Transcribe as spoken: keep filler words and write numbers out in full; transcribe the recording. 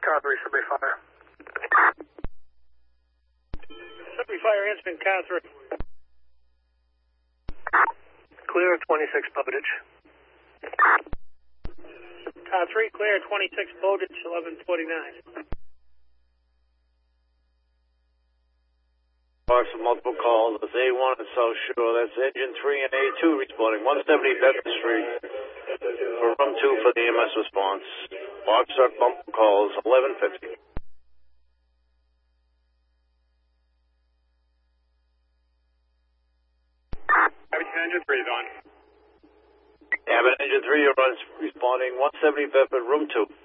Car three, Subway Fire. Subway Fire, answering car three. Clear twenty-six Bowditch. Car three, clear twenty-six Bowditch, eleven forty-nine. Parks of multiple calls. That's A one and South Shore. That's engine three and A two responding. one seventy Bedford Street. For room two for the E M S response. Box truck multiple calls. eleven fifty. Engine three is on. Abbott engine three, you're on responding. one seventy Bedford, room two.